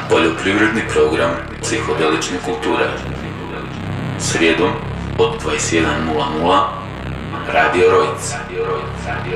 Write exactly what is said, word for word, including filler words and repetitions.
poljoprivredni program psihodelične kulture. Srijedom od dvadeset jedan nula nula Radio Rojc.